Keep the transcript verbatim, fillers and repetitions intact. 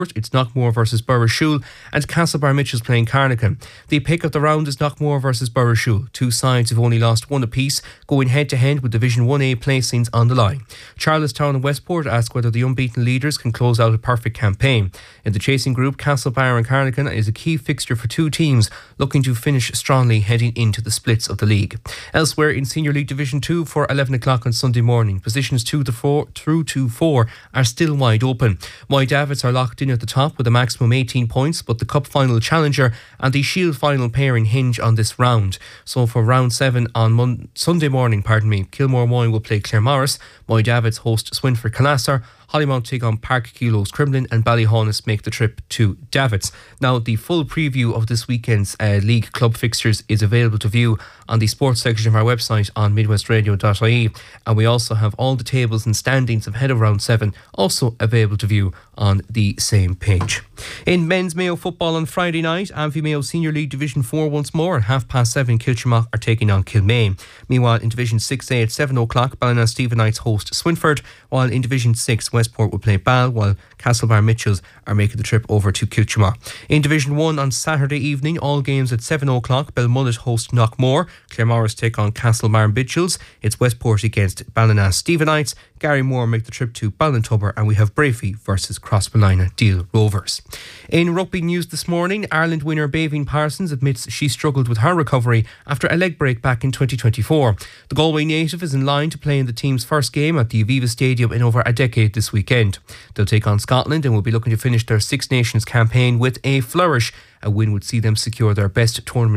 It's Knockmore versus Burrishoole, and Castlebar Mitchells playing Carnacan. The pick of the round is Knockmore versus Burrishoole. Two sides have only lost one apiece, going head to head with Division one A placings on the line. Charlestown and Westport ask whether the unbeaten leaders can close out a perfect campaign. In the chasing group, Castlebar and Carnacan is a key fixture for two teams looking to finish strongly heading into the splits of the league. Elsewhere in Senior League Division two for eleven o'clock on Sunday morning, positions two to four through to four are still wide open. Moy Davits are locked in at the top with a maximum eighteen points, but the Cup final challenger and the Shield final pairing hinge on this round. So for round seven on Mon- Sunday morning, pardon me, Kilmore Moy will play Claremorris, Moy Davits host Swinford Calassar, Hollymount take on Park Kilos Crumlin, and Ballyhonus make the trip to Davits. Now, the full preview of this weekend's uh, league club fixtures is available to view on the sports section of our website on midwest radio dot I E, and we also have all the tables and standings ahead of round seven also available to view on the same page. In men's Mayo football on Friday night, Amphy Mayo Senior League Division four once more at half past seven, Kilchimock are taking on Kilmaine. Meanwhile, in Division six A at seven o'clock, Ballina-Stephenites host Swinford, while in Division six, Westport will play Ball, while Castlebar Mitchells are making the trip over to Kilchimock. In Division one on Saturday evening, all games at seven o'clock, Belmullet host Knockmore, Claremorris take on Castlebar Mitchells, it's Westport against Ballina-Stephenites, Garrymore make the trip to Ballintubber, and we have Brafey versus Crossballina Deal Rovers. In rugby news this morning, Ireland winner Baveen Parsons admits she struggled with her recovery after a leg break back in twenty twenty-four. The Galway native is in line to play in the team's first game at the Aviva Stadium in over a decade this weekend. They'll take on Scotland and will be looking to finish their Six Nations campaign with a flourish. A win would see them secure their best tournament